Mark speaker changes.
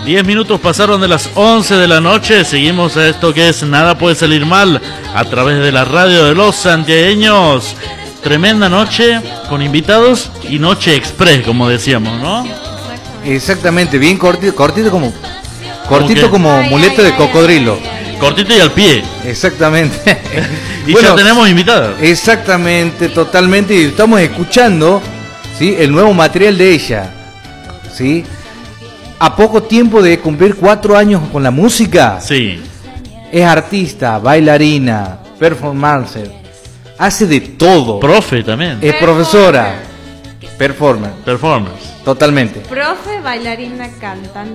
Speaker 1: 10 minutos pasaron de las 11 de la noche. Seguimos a esto que es Nada Puede Salir Mal a través de la radio de los santiagueños. Tremenda noche con invitados y noche express, como decíamos, ¿no?
Speaker 2: Exactamente, bien cortito como muleta de cocodrilo.
Speaker 1: Cortito y al pie.
Speaker 2: Exactamente.
Speaker 1: Y bueno, ya tenemos invitados.
Speaker 2: Exactamente, totalmente. Y estamos escuchando, ¿sí?, el nuevo material de ella, ¿sí? A poco tiempo de cumplir 4 años con la música.
Speaker 1: Sí.
Speaker 2: Es artista, bailarina, performance, hace de todo.
Speaker 1: Profe también.
Speaker 2: Es profesora. Performance.
Speaker 1: Performance.
Speaker 2: Totalmente.
Speaker 3: Profe, bailarina, cantante.